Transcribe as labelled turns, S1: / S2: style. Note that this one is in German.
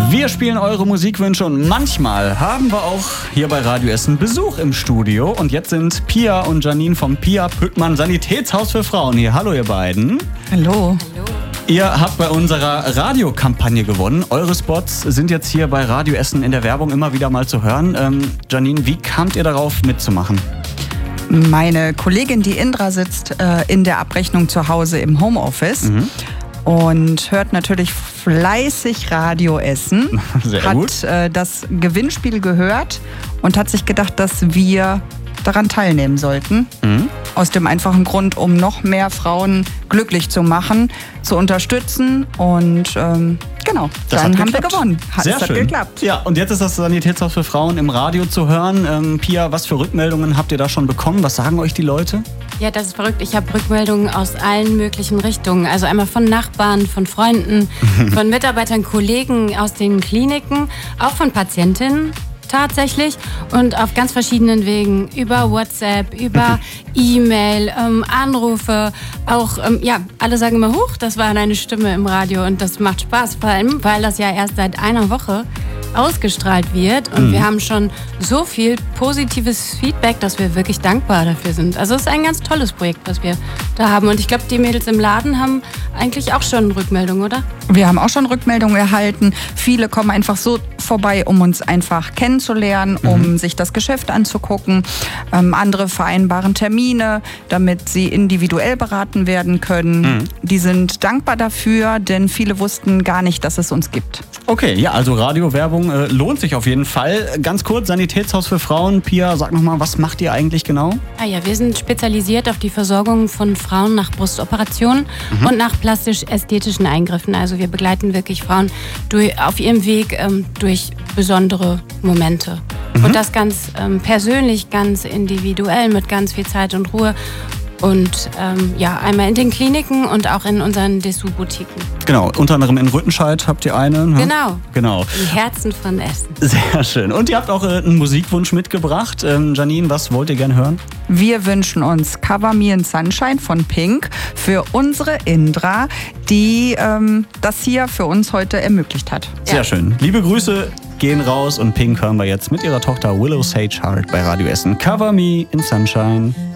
S1: Wir spielen eure Musikwünsche und manchmal haben wir auch hier bei Radio Essen Besuch im Studio. Und jetzt sind Pia und Janine vom Pia Pückmann Sanitätshaus für Frauen hier. Hallo ihr beiden.
S2: Hallo.
S1: Ihr habt bei unserer Radiokampagne gewonnen. Eure Spots sind jetzt hier bei Radio Essen in der Werbung immer wieder mal zu hören. Janine, wie kamt ihr darauf mitzumachen?
S2: Meine Kollegin, die Indra, sitzt in der Abrechnung zu Hause im Homeoffice und hört natürlich fleißig Radio Essen.
S1: Sehr gut.
S2: Hat das Gewinnspiel gehört und hat sich gedacht, dass wir daran teilnehmen sollten. Aus dem einfachen Grund, um noch mehr Frauen glücklich zu machen, zu unterstützen und genau,
S1: Das
S2: dann
S1: hat
S2: haben wir
S1: geklappt.
S2: gewonnen.
S1: Sehr
S2: hat
S1: schön.
S2: geklappt.
S1: Ja, und jetzt ist das Sanitätshaus für Frauen im Radio zu hören. Pia, was für Rückmeldungen habt ihr da schon bekommen? Was sagen euch die Leute?
S3: Ja, das ist verrückt. Ich habe Rückmeldungen aus allen möglichen Richtungen. Also einmal von Nachbarn, von Freunden, von Mitarbeitern, Kollegen aus den Kliniken, auch von Patientinnen tatsächlich und auf ganz verschiedenen Wegen, über WhatsApp, über E-Mail, Anrufe, auch, alle sagen immer, huch, das war eine Stimme im Radio und das macht Spaß, vor allem, weil das ja erst seit einer Woche ausgestrahlt wird und wir haben schon so viel positives Feedback, dass wir wirklich dankbar dafür sind. Also es ist ein ganz tolles Projekt, was wir da haben und ich glaube, die Mädels im Laden haben eigentlich auch schon Rückmeldungen, oder?
S2: Wir haben auch schon Rückmeldungen erhalten. Viele kommen einfach so vorbei, um uns einfach kennenzulernen, um sich das Geschäft anzugucken. Andere vereinbaren Termine, damit sie individuell beraten werden können. Die sind dankbar dafür, denn viele wussten gar nicht, dass es uns gibt.
S1: Okay, ja, also Radiowerbung lohnt sich auf jeden Fall. Ganz kurz, Sanitätshaus für Frauen. Pia, sag nochmal, was macht ihr eigentlich genau?
S3: Wir sind spezialisiert auf die Versorgung von Frauen nach Brustoperationen und nach plastisch-ästhetischen Eingriffen. Also wir begleiten wirklich Frauen auf ihrem Weg durch besondere Momente. Und das ganz persönlich, ganz individuell, mit ganz viel Zeit und Ruhe. Und einmal in den Kliniken und auch in unseren Dessous-Boutiquen.
S1: Genau, unter anderem in Rüttenscheid habt ihr einen. Genau.
S3: Die Herzen von Essen.
S1: Sehr schön. Und ihr habt auch einen Musikwunsch mitgebracht. Janine, was wollt ihr gerne hören?
S2: Wir wünschen uns Cover Me in Sunshine von Pink für unsere Indra, die das hier für uns heute ermöglicht hat.
S1: Sehr schön. Liebe Grüße gehen raus und Pink hören wir jetzt mit ihrer Tochter Willow Sage Heart bei Radio Essen. Cover Me in Sunshine.